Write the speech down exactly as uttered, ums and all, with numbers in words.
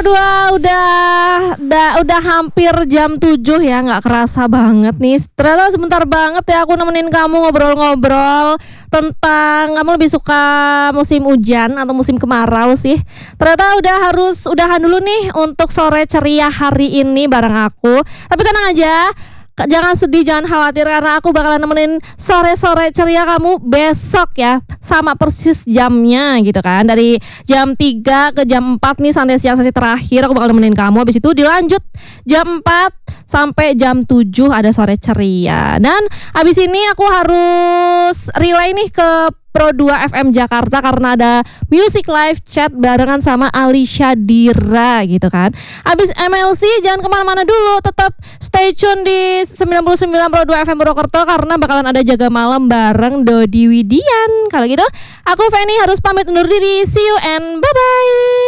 berdua udah udah, udah hampir jam tujuh ya, nggak kerasa banget nih. Ternyata sebentar banget ya aku nemenin kamu ngobrol-ngobrol tentang kamu lebih suka musim hujan atau musim kemarau sih. Ternyata udah harus udahan dulu nih untuk sore ceria hari ini bareng aku. Tapi tenang aja, jangan sedih, jangan khawatir karena aku bakalan nemenin sore-sore ceria kamu besok ya. Sama persis jamnya gitu kan. Dari jam tiga ke jam empat nih sampai siang sesi terakhir aku bakal nemenin kamu. Habis itu dilanjut jam empat sampai jam tujuh ada sore ceria. Dan habis ini aku harus relay nih ke Pro dua F M Jakarta karena ada music live chat barengan sama Alicia Dira gitu kan. Habis M L C jangan kemana-mana dulu, tetap stay tune di sembilan puluh sembilan Pro dua F M Purwokerto karena bakalan ada jaga malam bareng Dodi Widian. Kalau gitu aku Feni harus pamit undur diri. See you and bye-bye.